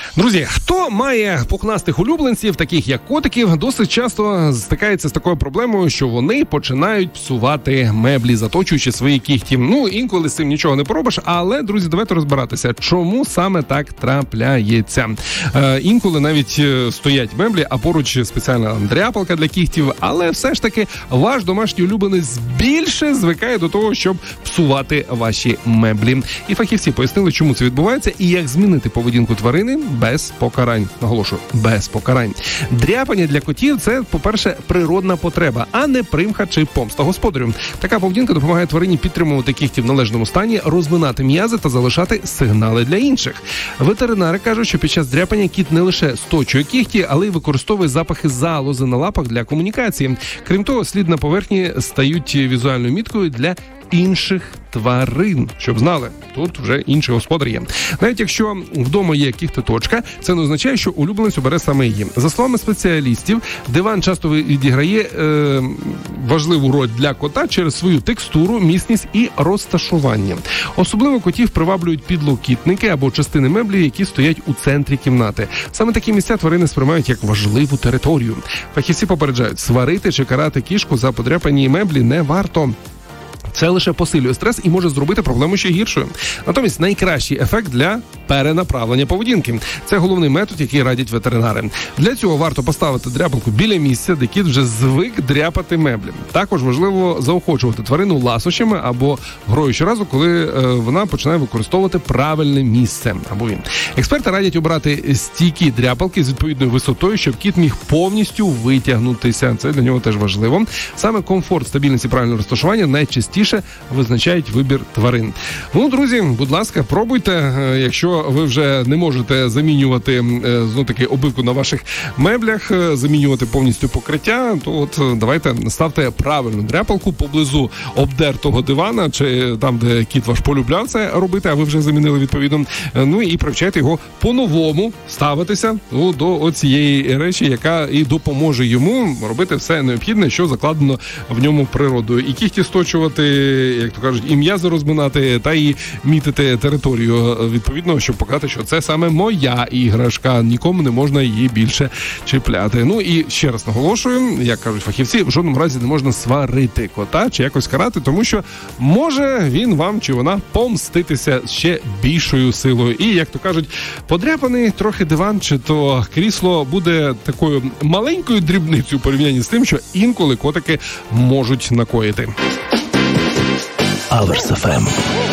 Друзі, хто має пухнастих улюбленців, таких як котиків, досить часто стикається з такою проблемою, що вони починають псувати меблі, заточуючи свої кігті. Ну, інколи з цим нічого не поробиш, але, друзі, давайте розбиратися, чому саме так трапляється. Інколи навіть стоять меблі, а поруч спеціальна дряпалка для кігтів, але все ж таки ваш домашній улюбленець більше звикає до того, щоб псувати ваші меблі. І фахівці пояснили, чому це відбувається і як змінити поведінку тварини без покарань. Наголошую, без покарань. Дряпання для котів – це, по-перше, природна потреба, а не примха чи помста господарю. Така поведінка допомагає тварині підтримувати кігті в належному стані, розминати м'язи та залишати сигнали для інших. Ветеринари кажуть, що під час дряпання кіт не лише сточує кігті, але й використовує запахи залози на лапах для комунікації. Крім того, слід на поверхні стають візуальною міткою для інших тварин, щоб знали, тут вже інший господар є. Навіть якщо вдома є кігтеточка, це не означає, що улюбленець обере саме її. За словами спеціалістів, диван часто відіграє важливу роль для кота через свою текстуру, міцність і розташування. Особливо котів приваблюють підлокітники або частини меблів, які стоять у центрі кімнати. Саме такі місця тварини сприймають як важливу територію. Фахівці попереджають, сварити чи карати кішку за подряпані меблі не варто. Це лише посилює стрес і може зробити проблему ще гіршою. Натомість найкращий ефект для перенаправлення поведінки. Це головний метод, який радять ветеринари. Для цього варто поставити дряпалку біля місця, де кіт вже звик дряпати меблі. Також важливо заохочувати тварину ласощами або грою щоразу, коли вона починає використовувати правильне місце. Або він. Експерти радять обрати стійкі дряпалки з відповідною висотою, щоб кіт міг повністю витягнутися. Це для нього теж важливо. Саме комфорт, стабільність і правильне розташування найчастіше визначають вибір тварин. Ну, друзі, будь ласка, пробуйте. Якщо ви вже не можете замінювати таки обивку на ваших меблях, замінювати повністю покриття, то от давайте ставте правильну дряпалку поблизу обдертого дивана, чи там, де кіт ваш полюбляв це робити, а ви вже замінили відповідно. Ну і привчайте його по-новому ставитися до цієї речі, яка і допоможе йому робити все необхідне, що закладено в ньому природою. І кігті сточувати, як то кажуть, і м'язи розминати, та і мітити територію, відповідно, щоб показати, що це саме моя іграшка, нікому не можна її більше чіпляти. Ну і ще раз наголошую, як кажуть фахівці, в жодному разі не можна сварити кота чи якось карати, тому що може він вам чи вона помститися ще більшою силою. І, як то кажуть, подряпаний трохи диван чи то крісло буде такою маленькою дрібницею у порівнянні з тим, що інколи котики можуть накоїти. Аверс ФМ.